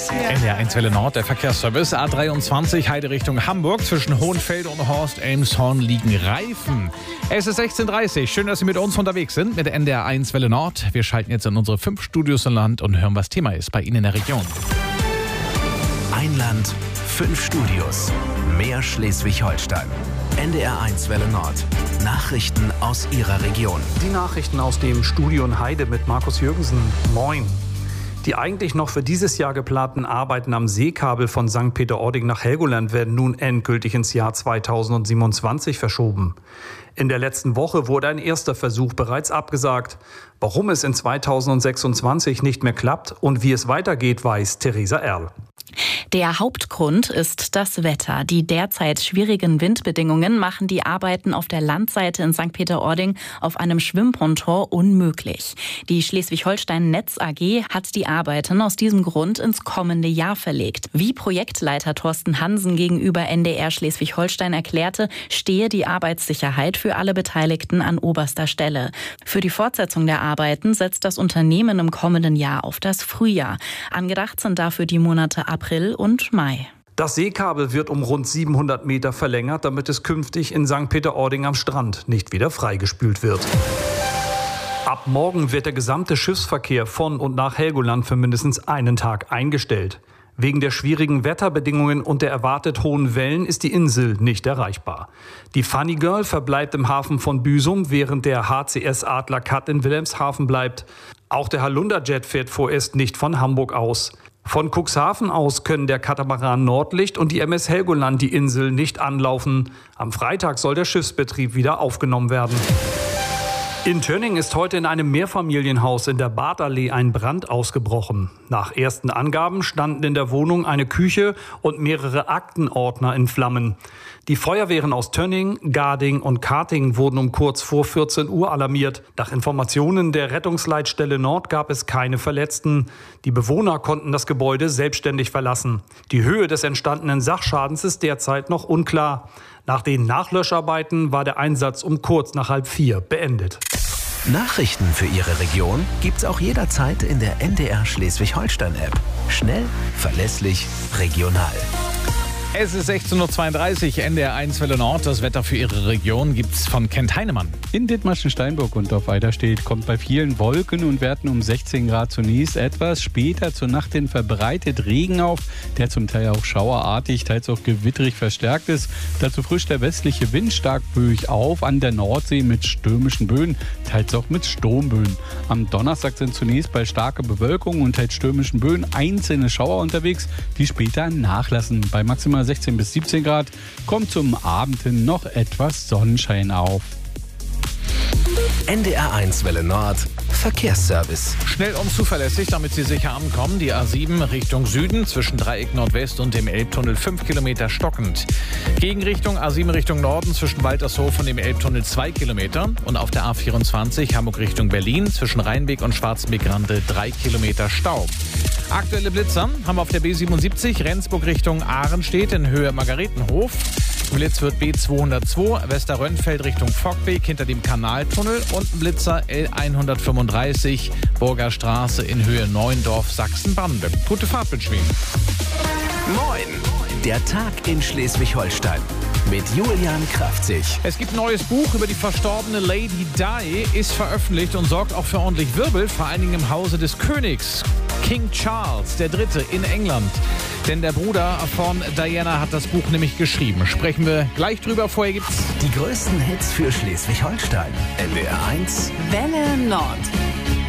NDR1 Welle Nord, der Verkehrsservice. A23 Heide Richtung Hamburg. Zwischen Hohenfelde und Horst-Elmshorn liegen Reifen. Es ist 16:30 Uhr. Schön, dass Sie mit uns unterwegs sind mit der NDR1 Welle Nord. Wir schalten jetzt in unsere 5 Studios im Land und hören, was Thema ist bei Ihnen in der Region. Ein Land, 5 Studios. Mehr Schleswig-Holstein. NDR1 Welle Nord. Nachrichten aus Ihrer Region. Die Nachrichten aus dem Studio in Heide mit Markus Jürgensen. Moin. Die eigentlich noch für dieses Jahr geplanten Arbeiten am Seekabel von St. Peter-Ording nach Helgoland werden nun endgültig ins Jahr 2027 verschoben. In der letzten Woche wurde ein erster Versuch bereits abgesagt. Warum es in 2026 nicht mehr klappt und wie es weitergeht, weiß Theresa Erl. Der Hauptgrund ist das Wetter. Die derzeit schwierigen Windbedingungen machen die Arbeiten auf der Landseite in St. Peter-Ording auf einem Schwimmponton unmöglich. Die Schleswig-Holstein Netz AG hat die Arbeiten aus diesem Grund ins kommende Jahr verlegt. Wie Projektleiter Thorsten Hansen gegenüber NDR Schleswig-Holstein erklärte, stehe die Arbeitssicherheit für alle Beteiligten an oberster Stelle. Für die Fortsetzung der Arbeiten setzt das Unternehmen im kommenden Jahr auf das Frühjahr. Angedacht sind dafür die Monate April und Mai. Das Seekabel wird um rund 700 Meter verlängert, damit es künftig in St. Peter-Ording am Strand nicht wieder freigespült wird. Ab morgen wird der gesamte Schiffsverkehr von und nach Helgoland für mindestens einen Tag eingestellt. Wegen der schwierigen Wetterbedingungen und der erwartet hohen Wellen ist die Insel nicht erreichbar. Die Funny Girl verbleibt im Hafen von Büsum, während der HCS Adler Cut in Wilhelmshaven bleibt. Auch der Halunderjet fährt vorerst nicht von Hamburg aus. Von Cuxhaven aus können der Katamaran Nordlicht und die MS Helgoland die Insel nicht anlaufen. Am Freitag soll der Schiffsbetrieb wieder aufgenommen werden. In Tönning ist heute in einem Mehrfamilienhaus in der Badallee ein Brand ausgebrochen. Nach ersten Angaben standen in der Wohnung eine Küche und mehrere Aktenordner in Flammen. Die Feuerwehren aus Tönning, Garding und Karting wurden um kurz vor 14 Uhr alarmiert. Nach Informationen der Rettungsleitstelle Nord gab es keine Verletzten. Die Bewohner konnten das Gebäude selbstständig verlassen. Die Höhe des entstandenen Sachschadens ist derzeit noch unklar. Nach den Nachlöscharbeiten war der Einsatz um kurz nach 3:30 beendet. Nachrichten für Ihre Region gibt's auch jederzeit in der NDR Schleswig-Holstein-App. Schnell, verlässlich, regional. Es ist 16:32 Uhr, NDR1 Welle Nord. Das Wetter für Ihre Region gibt's von Kent Heinemann. In Dithmarschen-Steinburg und auf Eiderstedt kommt bei vielen Wolken und Werten um 16 Grad zunächst. Etwas später zur Nacht hin verbreitet Regen auf, der zum Teil auch schauerartig, teils auch gewitterig verstärkt ist. Dazu frischt der westliche Wind stark böig auf, an der Nordsee mit stürmischen Böen, teils auch mit Sturmböen. Am Donnerstag sind zunächst bei starker Bewölkung und teils stürmischen Böen einzelne Schauer unterwegs, die später nachlassen. Bei maximal 16 bis 17 Grad kommt zum Abend hin noch etwas Sonnenschein auf. NDR1 Welle Nord. Verkehrsservice. Schnell und zuverlässig, damit Sie sicher ankommen. Die A7 Richtung Süden zwischen Dreieck Nordwest und dem Elbtunnel 5 Kilometer stockend. Gegenrichtung A7 Richtung Norden zwischen Waltershof und dem Elbtunnel 2 Kilometer. Und auf der A24 Hamburg Richtung Berlin zwischen Rheinweg und Schwarzenbeck-Rande 3 Kilometer Stau. Aktuelle Blitzer haben wir auf der B77 Rendsburg Richtung Ahrenstedt in Höhe Margaretenhof. Blitz wird B202 Westerrönnfeld Richtung Fockbeek hinter dem Kanaltunnel und Blitzer L135 Burger Straße in Höhe Neuendorf Sachsen-Bande. Gute Fahrt wünschen wir Ihnen. Moin! Der Tag in Schleswig-Holstein mit Julian Kraftzig. Es gibt ein neues Buch über die verstorbene Lady Di, ist veröffentlicht und sorgt auch für ordentlich Wirbel, vor allen Dingen im Hause des Königs. King Charles III. In England. Denn der Bruder von Diana hat das Buch nämlich geschrieben. Sprechen wir gleich drüber. Vorher gibt's Die größten Hits für Schleswig-Holstein. NDR1 Welle Nord.